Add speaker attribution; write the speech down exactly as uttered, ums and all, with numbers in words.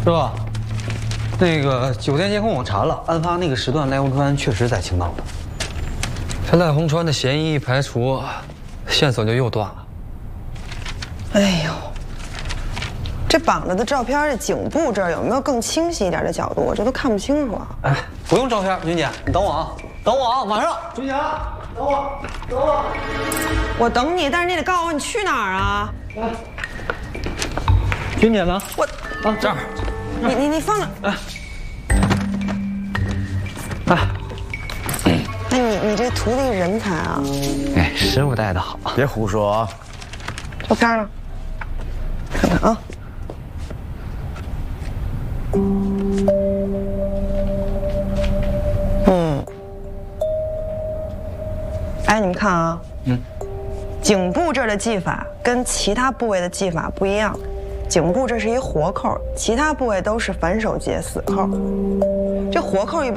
Speaker 1: 是吧？那个酒店监控我查了，案发那个时段赖鸿川确实在青岛的。这赖鸿川的嫌疑一排除，线索就又断了。
Speaker 2: 哎呦，这绑着的照片，这颈部这儿有没有更清晰一点的角度？我这都看不清楚啊。
Speaker 1: 哎，不用照片，君姐，你等我啊，等我啊，马上。君姐，等我，等我。
Speaker 2: 我等你，但是你得告诉我你去哪儿啊？
Speaker 1: 来，君姐呢？
Speaker 2: 我
Speaker 1: 啊，这儿。
Speaker 2: 你你你放着，
Speaker 1: 哎，哎，
Speaker 2: 哎你你这徒弟人才啊！
Speaker 1: 哎，师傅带的好，
Speaker 3: 别胡说啊！
Speaker 2: 照片呢？看看啊。嗯。哎，你们看啊，嗯，颈部这儿的系法跟其他部位的系法不一样。 颈部这是一活扣，其他部位都是反手结死扣。这活扣一般。